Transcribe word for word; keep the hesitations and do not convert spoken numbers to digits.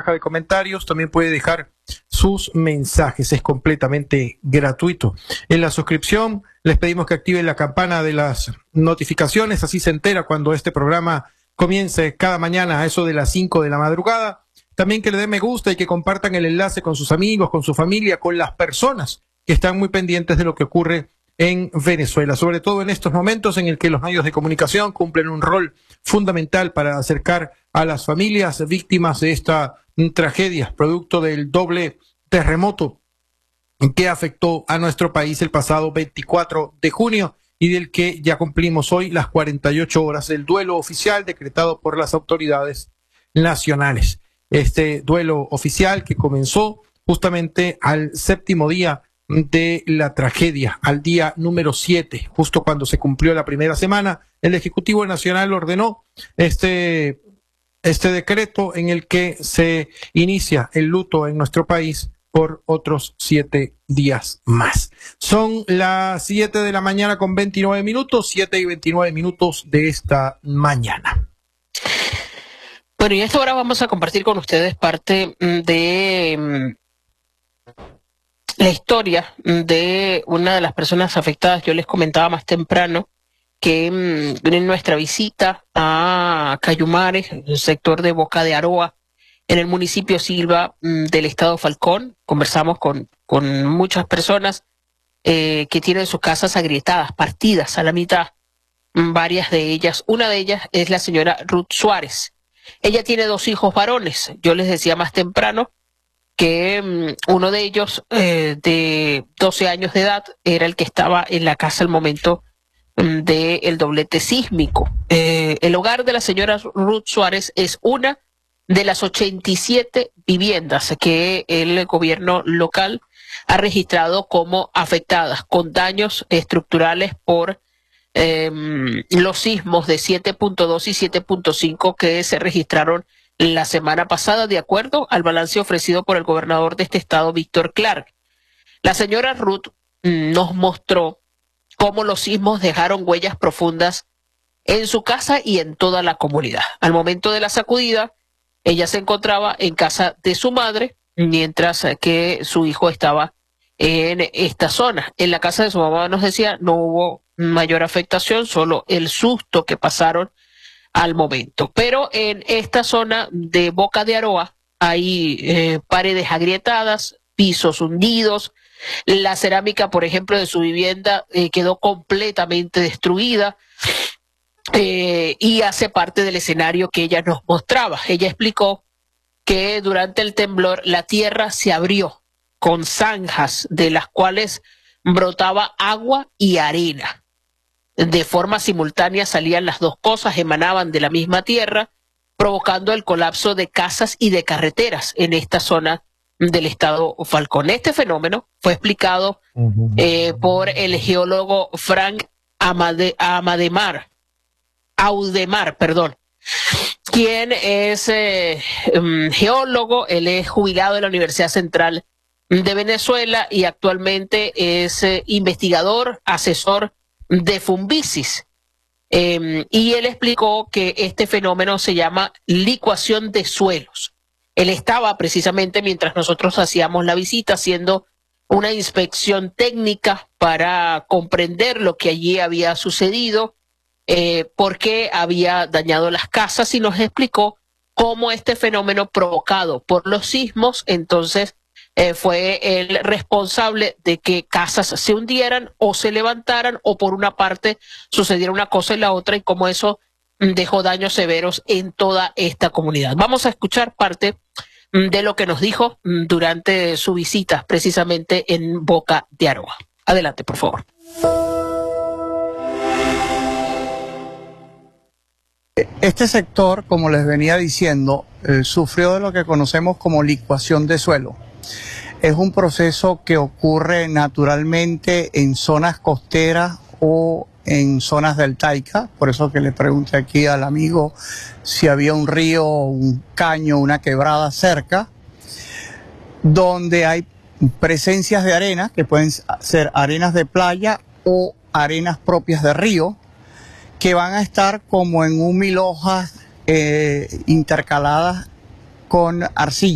caja de comentarios, también puede dejar sus mensajes, es completamente gratuito. En la suscripción les pedimos que activen la campana de las notificaciones, así se entera cuando este programa comience cada mañana a eso de las cinco de la madrugada. También que le den me gusta y que compartan el enlace con sus amigos, con su familia, con las personas que están muy pendientes de lo que ocurre en Venezuela, sobre todo en estos momentos en el que los medios de comunicación cumplen un rol fundamental para acercar a las familias víctimas de esta tragedia, producto del doble terremoto que afectó a nuestro país el pasado veinticuatro de junio y del que ya cumplimos hoy las cuarenta y ocho horas del duelo oficial decretado por las autoridades nacionales. Este duelo oficial que comenzó justamente al séptimo día de la tragedia, al día número siete, justo cuando se cumplió la primera semana, el Ejecutivo Nacional ordenó este, este decreto en el que se inicia el luto en nuestro país por otros siete días más. Son las siete de la mañana con veintinueve minutos, siete y veintinueve minutos de esta mañana. Bueno, y a esta hora vamos a compartir con ustedes parte de la historia de una de las personas afectadas. Yo les comentaba más temprano que en nuestra visita a Cayumares, el sector de Boca de Aroa, en el municipio Silva del estado Falcón, conversamos con, con muchas personas eh, que tienen sus casas agrietadas, partidas a la mitad, varias de ellas. Una de ellas es la señora Ruth Suárez. Ella tiene dos hijos varones. Yo les decía más temprano que um, uno de ellos, eh, de doce años de edad, era el que estaba en la casa al momento um, del doblete sísmico. Eh, el hogar de la señora Ruth Suárez es una de las ochenta y siete viviendas que el gobierno local ha registrado como afectadas con daños estructurales por eh, los sismos de siete punto dos y siete punto cinco que se registraron la semana pasada, de acuerdo al balance ofrecido por el gobernador de este estado, Víctor Clark. La señora Ruth nos mostró cómo los sismos dejaron huellas profundas en su casa y en toda la comunidad. Al momento de la sacudida, ella se encontraba en casa de su madre, mientras que su hijo estaba en esta zona. En la casa de su mamá, nos decía, no hubo mayor afectación, solo el susto que pasaron al momento. Pero en esta zona de Boca de Aroa hay eh, paredes agrietadas, pisos hundidos, la cerámica, por ejemplo, de su vivienda eh, quedó completamente destruida eh, y hace parte del escenario que ella nos mostraba. Ella explicó que durante el temblor la tierra se abrió con zanjas de las cuales brotaba agua y arena. De forma simultánea salían las dos cosas, emanaban de la misma tierra, provocando el colapso de casas y de carreteras en esta zona del estado Falcón. Este fenómeno fue explicado eh, por el geólogo Frank Amade, Amademar, Audemar, perdón, quien es eh, um, geólogo. Él es jubilado de la Universidad Central de Venezuela y actualmente es eh, investigador, asesor de Fumbisis, eh, y él explicó que este fenómeno se llama licuación de suelos. Él estaba precisamente mientras nosotros hacíamos la visita haciendo una inspección técnica para comprender lo que allí había sucedido, eh, por qué había dañado las casas, y nos explicó cómo este fenómeno provocado por los sismos entonces Eh, fue el responsable de que casas se hundieran o se levantaran, o por una parte sucediera una cosa y la otra, y cómo eso dejó daños severos en toda esta comunidad. Vamos a escuchar parte de lo que nos dijo durante su visita precisamente en Boca de Aroa. Adelante, por favor. Este sector, como les venía diciendo, eh, sufrió de lo que conocemos como licuación de suelo. Es un proceso que ocurre naturalmente en zonas costeras o en zonas deltaicas, por eso que le pregunté aquí al amigo si había un río, un caño, una quebrada cerca, donde hay presencias de arena, que pueden ser arenas de playa o arenas propias de río, que van a estar como en un mil hojas eh, intercaladas con arcilla.